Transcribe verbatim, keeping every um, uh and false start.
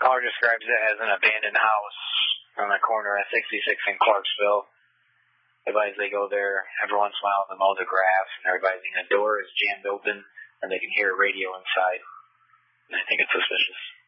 Caller describes it as an abandoned house on the corner of sixty-six and Clarksville. Advise they go there every once in a while to mow the grass, and they're advising the door is jammed open and they can hear a radio inside. And I think it's suspicious.